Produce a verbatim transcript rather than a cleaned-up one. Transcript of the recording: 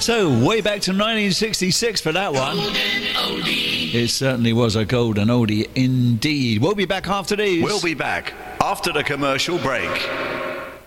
So, way back to nineteen sixty-six for that one. It certainly was a golden oldie indeed. We'll be back after these. We'll be back after the commercial break.